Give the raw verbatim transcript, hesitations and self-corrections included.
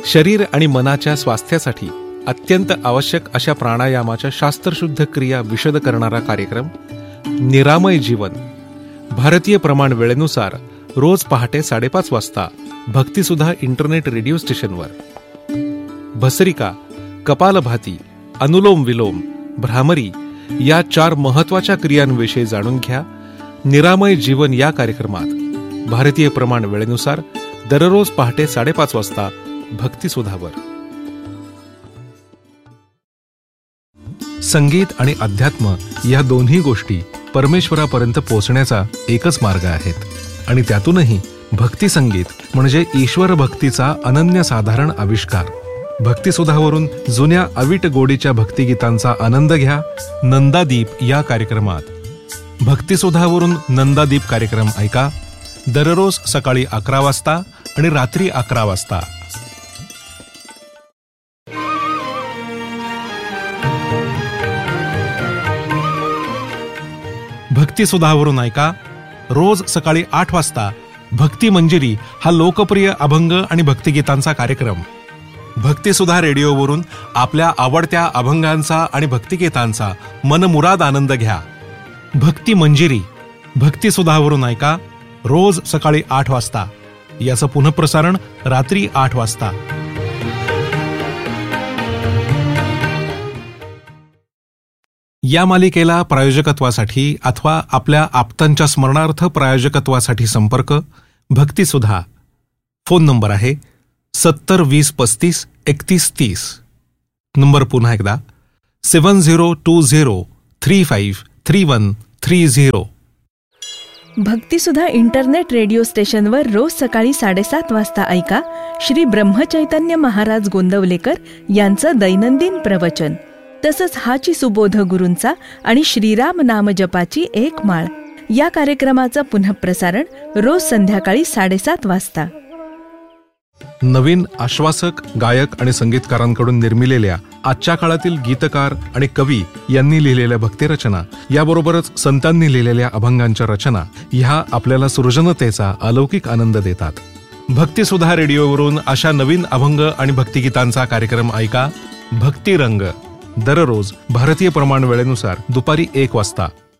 शरीर आणि मनाच्या स्वास्थ्यासाठी अत्यंत आवश्यक अशा प्राणायामाच्या शास्त्रशुद्ध क्रिया विशद करणारा कार्यक्रम निरामय जीवन भारतीय प्रमाण वेळेनुसार रोज पहाटे साडेपाच वाजता भक्तिसुधा इंटरनेट रेडिओ स्टेशनवर भस्त्रिका, कपालभाती, अनुलोम विलोम, भ्रामरी या चार महत्वाच्या क्रियांविषयी जाणून घ्या. निरामय जीवन या कार्यक्रमात भारतीय प्रमाण वेळेनुसार दररोज पहाटे साडेपाच वाजता भक्तिसुधावर. संगीत आणि अध्यात्म या दोन्ही गोष्टी परमेश्वरापर्यंत पोहोचण्याचा एकच मार्ग आहेत आणि त्यातूनही भक्ती संगीत म्हणजे ईश्वर भक्तीचा अनन्यसाधारण आविष्कार. भक्तिसुधावरून जुन्या अवीट गोडीच्या भक्तिगीतांचा आनंद घ्या नंदादीप या कार्यक्रमात. भक्तिसुधावरून नंदादीप कार्यक्रम ऐका दररोज सकाळी अकरा वाजता आणि रात्री अकरा वाजता. भक्तिसुधावरून ऐका रोज सकाळी आठ वाजता भक्ती मंजिरी हा लोकप्रिय अभंग आणि भक्तिगीतांचा कार्यक्रम. भक्तिसुधा रेडिओवरून आपल्या आवडत्या अभंगांचा आणि भक्तिगीतांचा मनमुराद आनंद घ्या. भक्ती मंजिरी भक्तिसुधावरून ऐका रोज सकाळी आठ वाजता. याचं पुनःप्रसारण रात्री आठ वाजता. या मालिकेला प्रायोजकत्वासाठी अथवा आपल्या आप्तांच्या स्मरणार्थ प्रायोजकत्वासाठी संपर्क भक्तिसुधा. फोन नंबर आहे सत्तर वीस पस्तीस एकतीस तीस. नंबर पुन्हा एकदा सेवन zero to zero three five three one three zero. भक्तिसुधा internet radio स्टेशनवर रोज सकाळी साडेसात वाजता ऐका श्री ब्रह्मचैतन्य महाराज गोंदवलेकर यांचं दैनंदिन प्रवचन. तसंच हाची सुबोध गुरूंचा आणि श्रीराम नाम जपाची एक माळ या कार्यक्रमाचं पुनःप्रसारण रोज संध्याकाळी साडेसात वाजता. नवीन आश्वासक गायक आणि संगीतकारांकडून निर्मिलेल्या आजच्या काळातील गीतकार आणि कवी यांनी लिहिलेल्या भक्तिरचना याबरोबरच संतांनी लिहिलेल्या अभंगांच्या रचना ह्या आपल्याला सृजनतेचा अलौकिक आनंद देतात. भक्तिसुधा रेडिओवरून अशा नवीन अभंग आणि भक्तिगीतांचा कार्यक्रम ऐका भक्तिरंग दररोज भारतीय प्रमाण वेळेनुसार दुपारी एक वाजता.